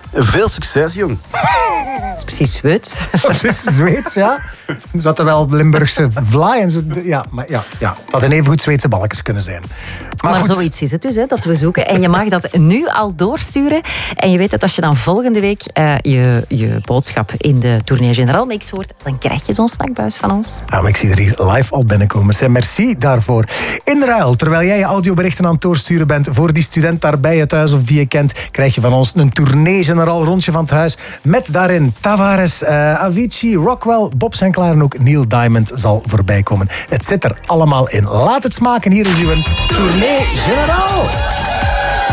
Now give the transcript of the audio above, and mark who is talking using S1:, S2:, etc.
S1: Veel succes, jong.
S2: Dat is precies Zweeds.
S3: Dat is Zweeds, ja. Er zaten wel Limburgse vlaai en zo. Ja, maar ja. Dat hadden even goed Zweedse balkjes kunnen zijn.
S2: Maar
S3: goed.
S2: zoiets is het dus, hè, dat we zoeken. En je mag dat nu al doorsturen. En je weet dat als je dan volgende week je boodschap in de Tournee General Mix hoort, dan krijg je zo'n snackbuis van ons.
S3: Ja, maar ik zie er hier live al binnenkomen. Merci daarvoor. In ruil, terwijl jij je audioberichten aan het doorsturen bent voor die student daar bij je thuis of die je kent, krijg je van ons een Tournee General rondje van het huis. Met daarin Tavares, Avicii, Rockwell, Bob Sinclair en ook Neil Diamond zal voorbij komen. Het zit er allemaal in. Laat het smaken. Hier is uw Tournee General.